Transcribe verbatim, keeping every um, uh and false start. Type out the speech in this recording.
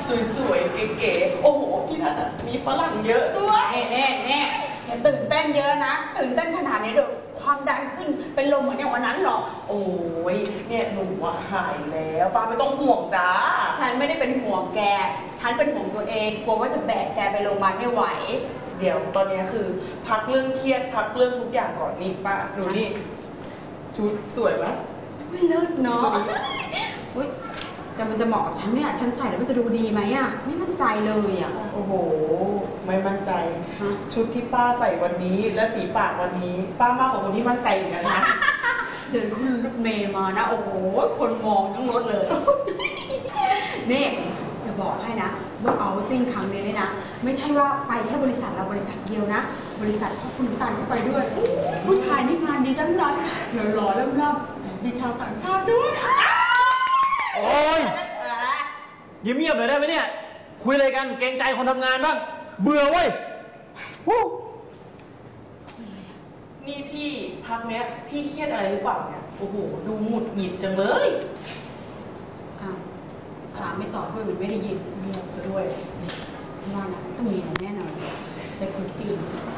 สวยๆเก๋ๆโอ้โหที่นั่นอ่ะมีฝรั่งเยอะด้วยแน่แน่อย่าตื่นเต้นเยอะนะตื่นเต้นขนาดนี้เดี๋ยวความดันขึ้นเป็นลมเหมือนอย่างวันนั้นหรอกโอ้ยเนี่ยหนูอะหายแล้วป้าไม่ต้องห่วงจ้าฉันไม่ได้เป็นห่วงแกฉันเป็นห่วงตัวเองกลัวว่าจะแบกแกไปโรงพยาบาลไม่ไหวเดี๋ยวตอนนี้คือพักเรื่องเครียดพักเรื่องทุกอย่างก่อนนี่ป้าดูนี่ชุดสวยไหมไม่เลิศเนาะอุ้ยแต่มันจะเหมาะกับฉันเนี่ยฉันใส่แล้วมันจะดูดีไหมอ่ะไม่มั่นใจเลยอ่ะโอ้โหไม่มั่นใจชุดที่ป้าใส่วันนี้และสีปากวันนี้ป้ามากกว่าคนที่มั่นใจอีกนะคะเดินขึ้นรถเมล์มานะโอ้โหคนมองทั้งรถเลยนี่จะบอกให้นะว่าเอาติ้งครั้งนี้เนี่ยนะไม่ใช่ว่าไปแค่บริษัทเราบริษัทเดียวนะบริษัทพ่อคุณตันก็ไปด้วยผู้ชายนี่งานดีทั้งนั้นหล่อๆล่ำๆมีชาวต่างชาติด้วยโอ้ยเงียบๆเลยได้ไหมเนี่ยคุยอะไรกันเกรงใจคนทำงานบ้างเบื่อเว้ยนี่พี่พักเนี้ยพี่เครียดอะไรหรือเปล่าเนี่ยโอ้โหดูหงุดหงิดจังเลยอ้าวถามไม่ตอบด้วยมันไม่ได้ยินเงียบซะด้วยฉันว่านะต้องมีอะไรแน่นอนไปคุยกัน